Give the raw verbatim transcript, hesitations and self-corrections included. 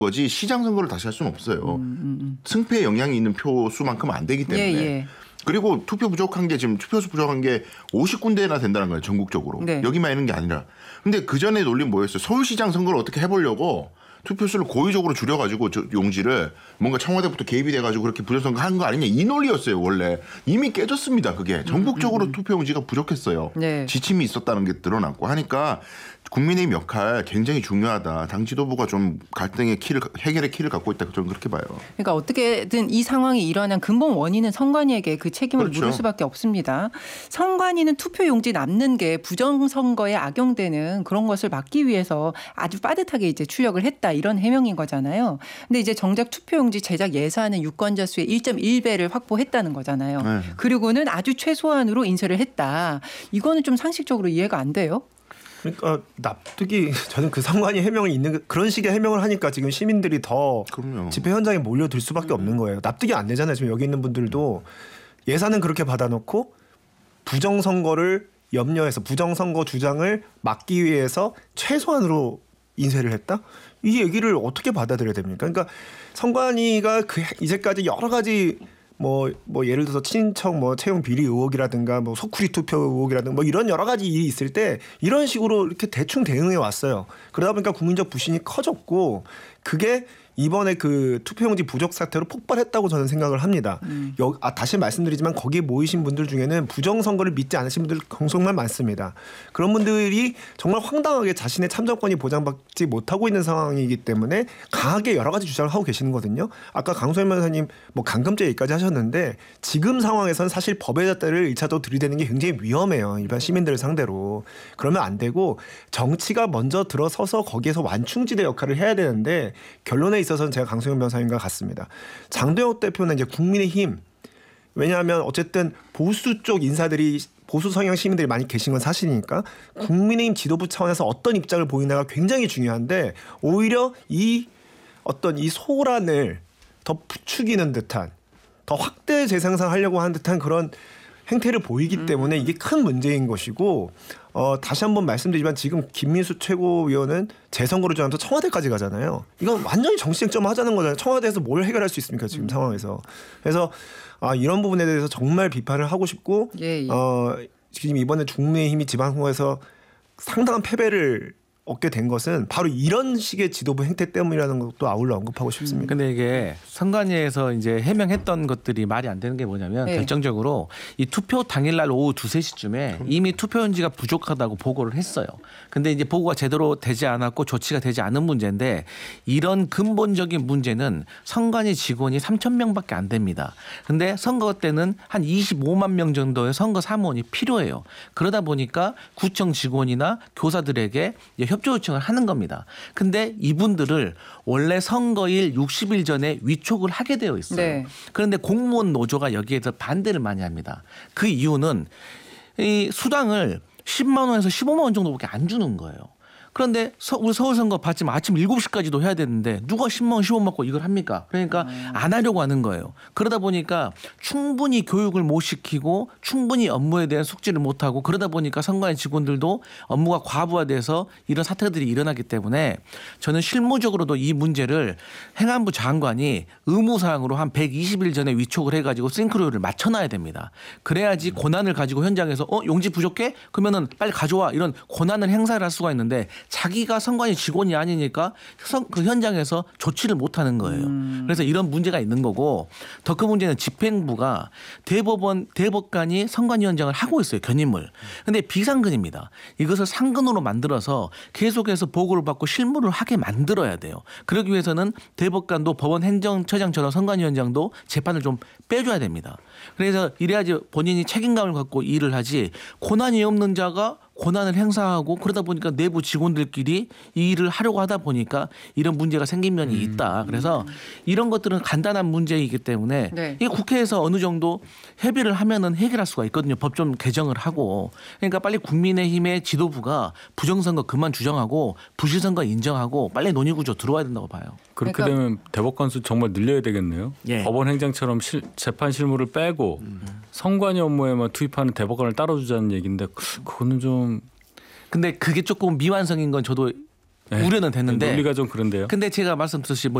거지 시장 선거를 다시 할 수는 없어요. 음, 음, 음. 승패에 영향이 있는 표 수만큼 안 되기 때문에. 예, 예. 그리고 투표 부족한 게 지금 투표수 부족한 게 오십 군데나 된다는 거예요. 전국적으로. 네. 여기만 있는 게 아니라. 근데 그 전에 논리 뭐였어요? 서울시장 선거를 어떻게 해보려고 투표수를 고의적으로 줄여가지고 저 용지를 뭔가 청와대부터 개입이 돼가지고 그렇게 부정선거 한 거 아니냐 이 논리였어요. 원래 이미 깨졌습니다. 그게 전국적으로 음, 음, 음. 투표 용지가 부족했어요. 네. 지침이 있었다는 게 드러났고 하니까 국민의힘 역할 굉장히 중요하다. 당 지도부가 좀 갈등의 키를 해결의 키를 갖고 있다. 저는 그렇게 봐요. 그러니까 어떻게든 이 상황이 일어난 근본 원인은 선관위에게 그 책임을 그렇죠. 물을 수밖에 없습니다. 선관위는 투표 용지 남는 게 부정선거에 악용되는 그런 것을 막기 위해서 아주 빠듯하게 이제 출력을 했다. 이런 해명인 거잖아요. 근데 이제 정작 투표용지 제작 예산은 유권자 수의 일 점 일 배를 확보했다는 거잖아요. 네. 그리고는 아주 최소한으로 인쇄를 했다. 이거는 좀 상식적으로 이해가 안 돼요. 그러니까 납득이 저는 그 상관이 해명이 있는 그런 식의 해명을 하니까 지금 시민들이 더 그럼요. 집회 현장에 몰려들 수밖에 없는 거예요. 납득이 안 되잖아요. 지금 여기 있는 분들도 예산은 그렇게 받아놓고 부정선거를 염려해서 부정선거 주장을 막기 위해서 최소한으로 인쇄를 했다? 이 얘기를 어떻게 받아들여야 됩니까? 그러니까 선관위가 그 이제까지 여러 가지 뭐, 뭐 예를 들어서 친인척 뭐 채용 비리 의혹이라든가 뭐 소쿠리 투표 의혹이라든가 뭐 이런 여러 가지 일이 있을 때 이런 식으로 이렇게 대충 대응해 왔어요. 그러다 보니까 국민적 불신이 커졌고 그게 이번에 그 투표용지 부족 사태로 폭발했다고 저는 생각을 합니다. 음. 여, 아, 다시 말씀드리지만 거기에 모이신 분들 중에는 부정선거를 믿지 않으신 분들 정말 많습니다. 그런 분들이 정말 황당하게 자신의 참정권이 보장받지 못하고 있는 상황이기 때문에 강하게 여러 가지 주장을 하고 계시는 거거든요. 아까 강소연 변호사님 뭐 감금죄 얘기까지 하셨는데 지금 상황에서는 사실 법의 잣대를 일차적으로 들이대는 게 굉장히 위험해요. 일반 시민들을 상대로. 그러면 안 되고 정치가 먼저 들어서서 거기에서 완충지대 역할을 해야 되는데 결론에 있어서는 제가 강승현 변호사님과 같습니다. 장도영 대표는 이제 국민의힘 왜냐하면 어쨌든 보수 쪽 인사들이 보수 성향 시민들이 많이 계신 건 사실이니까 국민의힘 지도부 차원에서 어떤 입장을 보이냐가 굉장히 중요한데 오히려 이 어떤 이 소란을 더 부추기는 듯한 더 확대 재생산하려고 하는 듯한 그런 행태를 보이기 때문에 이게 큰 문제인 것이고 어, 다시 한번 말씀드리지만 지금 김민수 최고위원은 재선거를 주면서 청와대까지 가잖아요. 이건 완전히 정치쟁점 하자는 거잖아요. 청와대에서 뭘 해결할 수 있습니까 지금 음. 상황에서. 그래서 아, 이런 부분에 대해서 정말 비판을 하고 싶고 예, 예. 어, 지금 이번에 국민의힘이 지방선거에서 상당한 패배를 얻게 된 것은 바로 이런 식의 지도부 행태 때문이라는 것도 아울러 언급하고 싶습니다. 근데 이게 선관위에서 이제 해명했던 것들이 말이 안 되는 게 뭐냐면 네. 결정적으로 이 투표 당일날 오후 두세 시쯤에 이미 투표용지가 부족하다고 보고를 했어요. 근데 이제 보고가 제대로 되지 않았고 조치가 되지 않은 문제인데 이런 근본적인 문제는 선관위 직원이 삼천 명밖에 안 됩니다. 근데 선거 때는 한 이십오만 명 정도의 선거 사무원이 필요해요. 그러다 보니까 구청 직원이나 교사들에게 협조 요청을 하는 겁니다. 근데 이분들을 원래 선거일 육십 일 전에 위촉을 하게 되어 있어요. 네. 그런데 공무원 노조가 여기에서 반대를 많이 합니다. 그 이유는 이 수당을 십만 원에서 십오만 원 정도밖에 안 주는 거예요. 그런데 우리 서울 선거 봤지만 아침 일곱 시까지도 해야 되는데 누가 십만 원, 십오만 원 받고 이걸 합니까? 그러니까 안 하려고 하는 거예요. 그러다 보니까 충분히 교육을 못 시키고 충분히 업무에 대한 숙지를 못 하고 그러다 보니까 선관위 직원들도 업무가 과부하돼서 이런 사태들이 일어나기 때문에 저는 실무적으로도 이 문제를 행안부 장관이 의무사항으로 한 백이십 일 전에 위촉을 해가지고 싱크로율을 맞춰놔야 됩니다. 그래야지 권한을 가지고 현장에서 어 용지 부족해? 그러면은 빨리 가져와 이런 권한을 행사를 할 수가 있는데 자기가 선관위 직원이 아니니까 그 현장에서 조치를 못하는 거예요. 음. 그래서 이런 문제가 있는 거고 더 큰 문제는 집행부가 대법원 대법관이 선관위원장을 하고 있어요. 견인물. 그런데 비상근입니다. 이것을 상근으로 만들어서 계속해서 보고를 받고 실무를 하게 만들어야 돼요. 그러기 위해서는 대법관도 법원 행정처장처럼 선관위원장도 재판을 좀 빼줘야 됩니다. 그래서 이래야지 본인이 책임감을 갖고 일을 하지 권한이 없는 자가 권한을 행사하고 그러다 보니까 내부 직원들끼리 이 일을 하려고 하다 보니까 이런 문제가 생긴 면이 있다. 그래서 이런 것들은 간단한 문제이기 때문에 네. 이게 국회에서 어느 정도 협의를 하면은 해결할 수가 있거든요. 법좀 개정을 하고. 그러니까 빨리 국민의힘의 지도부가 부정선거 그만 주장하고 부실선거 인정하고 빨리 논의구조 들어와야 된다고 봐요. 그렇게 그러니까. 되면 대법관 수 정말 늘려야 되겠네요. 예. 법원 행정처럼 실, 재판 실무를 빼고 음. 선관위 업무에만 투입하는 대법관을 따로 주자는 얘기인데 그거는 좀. 근데 그게 조금 미완성인 건 저도 우려는 됐는데 논리가 좀 그런데요. 근데 제가 말씀드렸듯이 뭐